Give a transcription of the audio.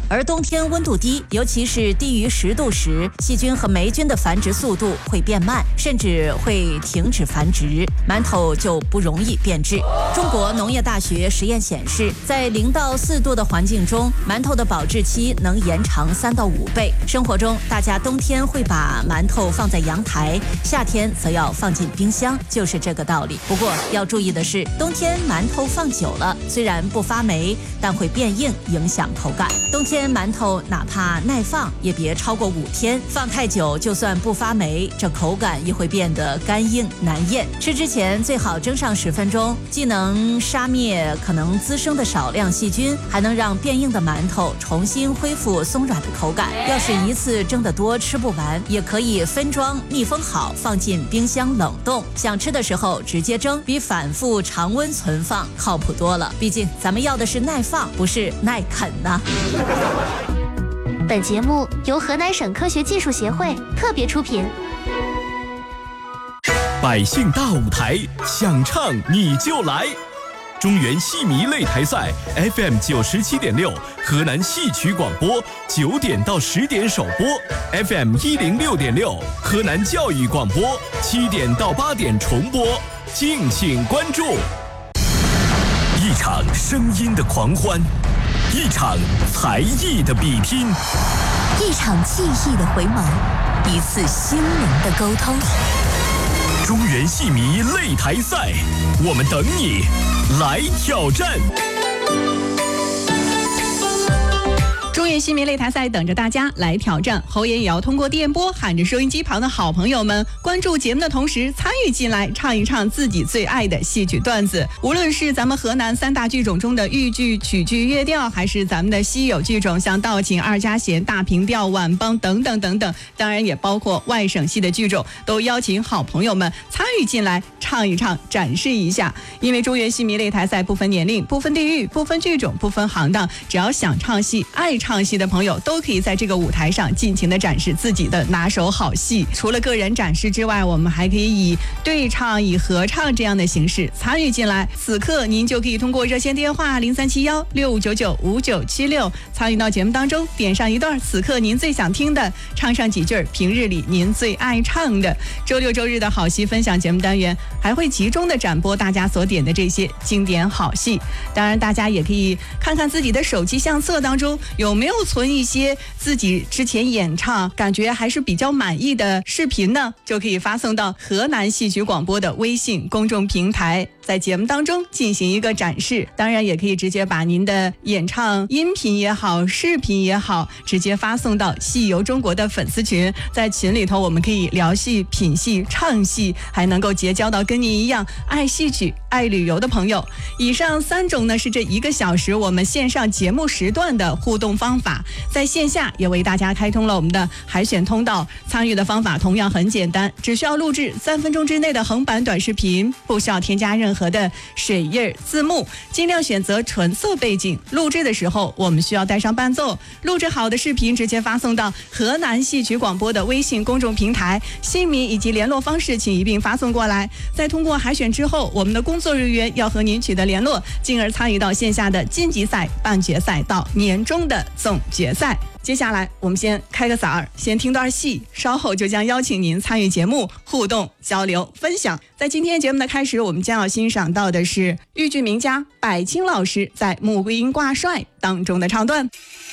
而冬天温度低，尤其是低于10度时，细菌和霉菌的繁殖速度会变慢，甚至会停止繁殖，馒头就不容易变质。中国农业大学实验显示，在0到4度的环境中，馒头的保质期能延长3到5倍。生活中，大家冬天会把馒头放在阳台，夏天则要放进冰箱，就是这个道理。不过要注意的是，冬天馒头放久了，虽然不发霉，但会变硬，影响口感。冬天馒头哪怕耐放，也别超过5天，放太久就算不发霉，这口感也会变得干硬难咽。吃之前最好蒸上10分钟，既能杀灭可能滋生的少量细菌，还能让变硬的馒头重新恢复松软的口感。要是一次蒸得多吃不完，也可以分装密封好，放进冰箱冷冻，想吃的时候直接蒸，比反复常温存放靠谱多了。毕竟咱们要的是耐放，不是耐啃呢。 本节目由河南省科学技术协会特别出品。 百姓大舞台，想唱你就来。中原戏迷擂台赛 FM 97.6，河南戏曲广播9点到10点首播 ，FM 106.6，河南教育广播7点到8点重播，敬请关注。一场声音的狂欢，一场才艺的比拼， 一场记忆的回眸，一次心灵的沟通。 中原戏迷擂台赛，我们等你来挑战。 中原戏迷擂台赛等着大家来挑战，侯爷也要通过电波喊着收音机旁的好朋友们，关注节目的同时参与进来，唱一唱自己最爱的戏曲段子。无论是咱们河南3大剧种中的豫剧、曲剧、乐调，还是咱们的稀有剧种，像道情、二家弦、大评调、晚梆等等等等，当然也包括外省戏的剧种，都邀请好朋友们参与进来唱一唱，展示一下。因为中原戏迷擂台赛不分年龄、不分地域、不分剧种、不分行当，只要想唱戏、爱唱戏的朋友都可以在这个舞台上尽情的展示自己的拿手好戏。除了个人展示之外，我们还可以以对唱、以合唱这样的形式参与进来。此刻您就可以通过热线电话0371659976参与到节目当中，点上一段此刻您最想听的，唱上几句平日里您最爱唱的。周六周日的好戏分享节目单元还会集中的展播大家所点的这些经典好戏。当然大家也可以看看自己的手机相册当中有没有存一些自己之前演唱感觉还是比较满意的视频呢，就可以发送到河南戏曲广播的微信公众平台，在节目当中进行一个展示。当然也可以直接把您的演唱音频也好、视频也好，直接发送到戏游中国的粉丝群，在群里头我们可以聊戏、品戏、唱戏，还能够结交到跟您一样爱戏曲、爱旅游的朋友。以上3种呢是这1个小时我们线上节目时段的互动方法，在线下也为大家开通了我们的海选通道。参与的方法同样很简单，只需要录制3分钟之内的横版短视频，不需要添加任何的水印字幕，尽量选择纯色背景。录制的时候我们需要带上伴奏，录制好的视频直接发送到河南戏曲广播的微信公众平台，姓名以及联络方式请一并发送过来。在通过海选之后，我们的工作人员要和您取得联络，进而参与到线下的晋级赛、半决赛到年终的总决赛。接下来我们先开个嗓儿，先听段戏，稍后就将邀请您参与节目互动交流分享。在今天节目的开始，我们将要欣赏到的是豫剧名家柏青老师在《穆桂英挂帅》当中的唱段。